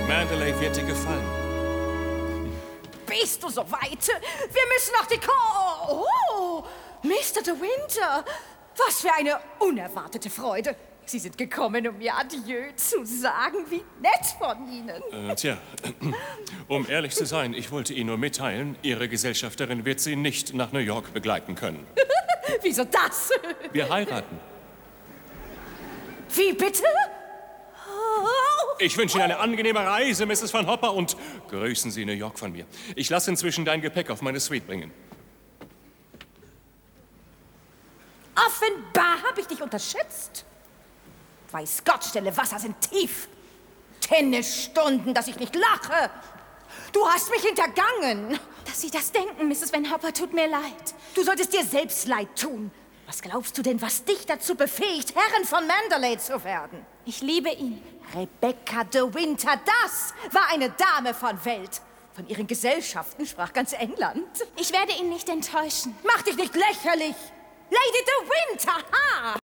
Mandalay wird dir gefallen. Bist du so weit? Wir müssen nach die Oh, Mr. De Winter. Was für eine unerwartete Freude. Sie sind gekommen, um mir Adieu zu sagen. Wie nett von Ihnen. Um ehrlich zu sein, ich wollte Ihnen nur mitteilen, Ihre Gesellschafterin wird Sie nicht nach New York begleiten können. Wieso das? Wir heiraten. Wie bitte? Ich wünsche Ihnen eine angenehme Reise, Mrs. Van Hopper, und grüßen Sie New York von mir. Ich lasse inzwischen dein Gepäck auf meine Suite bringen. Offenbar habe ich dich unterschätzt. Weiß Gott, stille Wasser sind tief. Tennisstunden, dass ich nicht lache. Du hast mich hintergangen. Dass Sie das denken, Mrs. Van Hopper, tut mir leid. Du solltest dir selbst leid tun. Was glaubst du denn, was dich dazu befähigt, Herrin von Mandalay zu werden? Ich liebe ihn. Rebecca de Winter, das war eine Dame von Welt. Von ihren Gesellschaften sprach ganz England. Ich werde ihn nicht enttäuschen. Mach dich nicht lächerlich. Lady de Winter, ha!